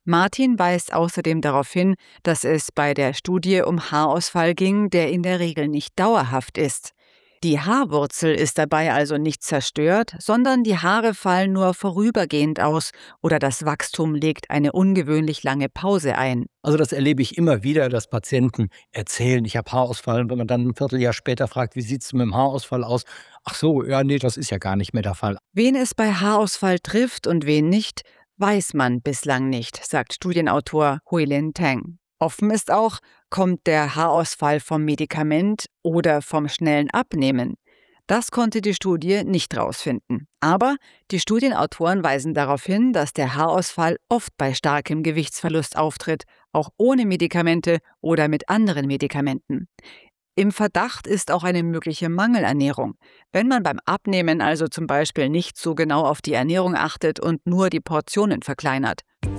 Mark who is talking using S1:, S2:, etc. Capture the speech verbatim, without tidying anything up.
S1: Martin weist außerdem darauf hin, dass es bei der Studie um Haarausfall ging, der in der Regel nicht dauerhaft ist. Die Haarwurzel ist dabei also nicht zerstört, sondern die Haare fallen nur vorübergehend aus oder das Wachstum legt eine ungewöhnlich lange Pause ein.
S2: Also das erlebe ich immer wieder, dass Patienten erzählen, ich habe Haarausfall. Und wenn man dann ein Vierteljahr später fragt, wie sieht es mit dem Haarausfall aus? Ach so, ja, nee, das ist ja gar nicht mehr der Fall.
S1: Wen es bei Haarausfall trifft und wen nicht, weiß man bislang nicht, sagt Studienautor Huilin Tang. Offen ist auch, kommt der Haarausfall vom Medikament oder vom schnellen Abnehmen? Das konnte die Studie nicht herausfinden. Aber die Studienautoren weisen darauf hin, dass der Haarausfall oft bei starkem Gewichtsverlust auftritt, auch ohne Medikamente oder mit anderen Medikamenten. Im Verdacht ist auch eine mögliche Mangelernährung. Wenn man beim Abnehmen also zum Beispiel nicht so genau auf die Ernährung achtet und nur die Portionen verkleinert.